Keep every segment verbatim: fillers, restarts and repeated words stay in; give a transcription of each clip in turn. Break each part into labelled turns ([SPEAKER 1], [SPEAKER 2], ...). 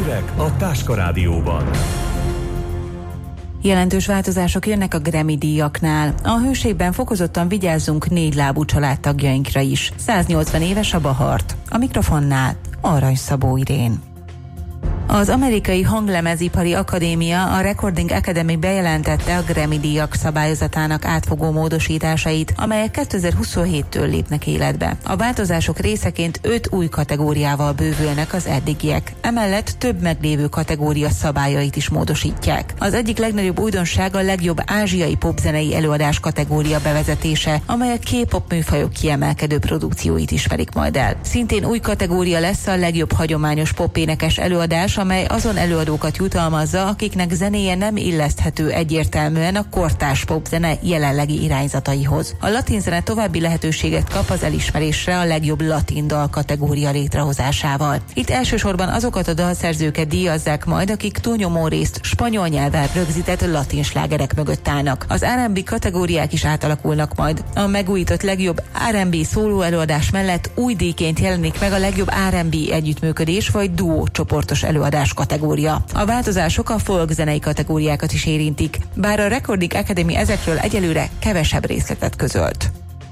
[SPEAKER 1] hírek a Táska Rádióban.
[SPEAKER 2] Jelentős változások jönnek a Grammy-díjaknál. A hőségben fokozottan vigyázzunk négylábú családtagjainkra is. száznyolcvan éves a Bahart. A mikrofonnál Arany Szabó Irén. Az Amerikai Hanglemezipari Akadémia, a Recording Academy bejelentette a Grammy-díjak szabályozatának átfogó módosításait, amelyek kétezer-huszonhéttől lépnek életbe. A változások részeként öt új kategóriával bővülnek az eddigiek. Emellett több meglévő kategória szabályait is módosítják. Az egyik legnagyobb újdonság a legjobb ázsiai popzenei előadás kategória bevezetése, amely a K-pop műfajok kiemelkedő produkcióit ismerik majd el. Szintén új kategória lesz a legjobb hagyományos popénekes előadás, amely azon előadókat jutalmazza, akiknek zenéje nem illeszthető egyértelműen a kortárs popzene jelenlegi irányzataihoz. A latin zene további lehetőséget kap az elismerésre a legjobb latin dal kategória létrehozásával. Itt elsősorban azokat a dalszerzőket díjazzák majd, akik túlnyomó részt spanyol nyelven rögzített latin slágerek mögött állnak. Az er end bé kategóriák is átalakulnak majd. A megújított legjobb er end bé szóló előadás mellett új díjként jelenik meg a legjobb er end bé együttműködés vagy duó csoportos előadás kategória. A változások a folk zenei kategóriákat is érintik, bár a Recording Academy ezekről egyelőre kevesebb részletet közölt.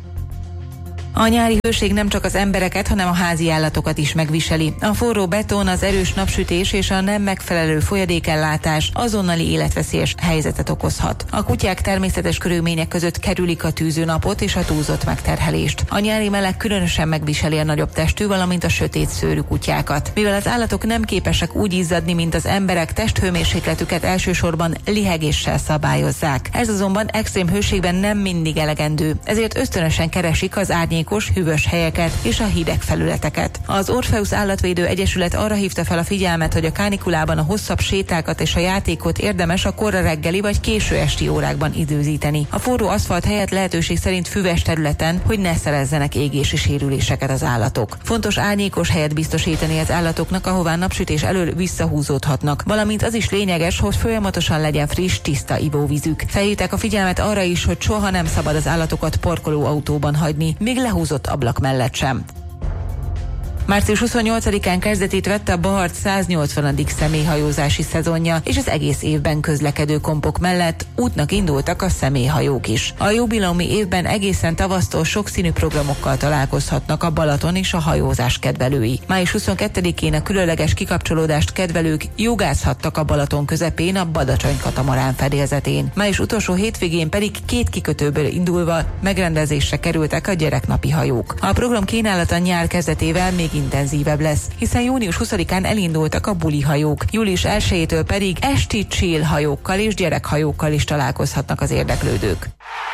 [SPEAKER 2] A nyári hőség nem csak az embereket, hanem a házi állatokat is megviseli. A forró beton, az erős napsütés és a nem megfelelő folyadékellátás azonnali életveszélyes helyzetet okozhat. A kutyák természetes körülmények között kerülik a tűzőnapot és a túlzott megterhelést. A nyári meleg különösen megviseli a nagyobb testű, valamint a sötét szőrű kutyákat. Mivel az állatok nem képesek úgy izzadni, mint az emberek, testhőmérsékletüket elsősorban lihegéssel szabályozzák. Ez azonban extrém hőségben nem mindig elegendő, ezért ösztönösen keresik az árnyék hűvös helyeket és a hideg felületeket. Az Orpheus Állatvédő Egyesület arra hívta fel a figyelmet, hogy a kánikulában a hosszabb sétákat és a játékot érdemes a korra reggeli vagy késő esti órákban időzíteni. A forró aszfalt helyett lehetőség szerint füves területen, hogy ne szerezzenek égési sérüléseket az állatok. Fontos árnyékos helyet biztosítani az állatoknak, ahová napsütés elől visszahúzódhatnak, valamint az is lényeges, hogy folyamatosan legyen friss, tiszta ivóvízük. Felhívták a figyelmet arra is, hogy soha nem szabad az állatokat parkolóautóban hagyni, még lehúzott ablak mellett sem. március huszonnyolcadikán kezdetét vette a Bahart száznyolcvanadik személyhajózási szezonja, és az egész évben közlekedő kompok mellett útnak indultak a személyhajók is. A jubileumi évben egészen tavasztól sokszínű programokkal találkozhatnak a Balaton és a hajózás kedvelői. május huszonkettedikén a különleges kikapcsolódást kedvelők jogázhattak a Balaton közepén a Badacsony katamarán fedélzetén. Május utolsó hétvégén pedig két kikötőből indulva megrendezésre kerültek a gyereknapi hajók. A program kínálata nyár kezdetével még intenzívebb lesz, hiszen június huszadikán elindultak a bulihajók, július elsejétől pedig esti chill hajókkal és gyerekhajókkal is találkozhatnak az érdeklődők.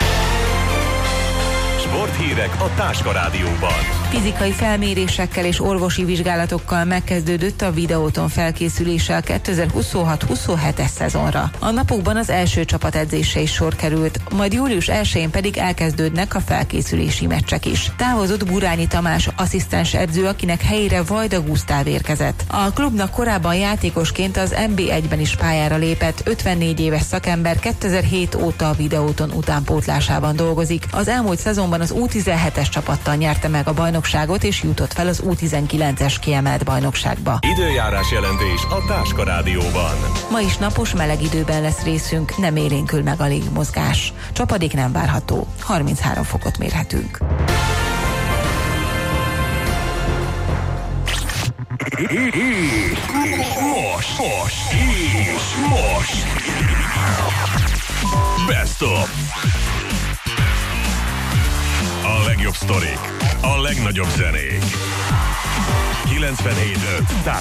[SPEAKER 1] Sporthírek a Táska Rádióban.
[SPEAKER 2] Fizikai felmérésekkel és orvosi vizsgálatokkal megkezdődött a videóton felkészülése a kétezer-huszonhat huszonhetes szezonra. A napokban az első csapatedzésre is sor került, majd július elsején pedig elkezdődnek a felkészülési meccsek is. Távozott Burányi Tamás asszisztens edző, akinek helyére Vajda Gusztáv érkezett. A klubnak korábban játékosként az en bé egyben is pályára lépett, ötvennégy éves szakember kétezer-hét óta a videóton utánpótlásában dolgozik. Az elmúlt szezonban az U tizenhetes csapattal nyerte meg a bajnokságot és jutott fel az U tizenkilences kiemelt bajnokságba.
[SPEAKER 1] Időjárás jelentés a Táska Rádióban.
[SPEAKER 2] Ma is napos, meleg időben lesz részünk, nem élénkül meg a légmozgás. Csapadék nem várható, harminchárom fokot mérhetünk.
[SPEAKER 1] Most, most, és most. Best of. A legjobb sztorik, a legnagyobb zenék. kilencvenhét öt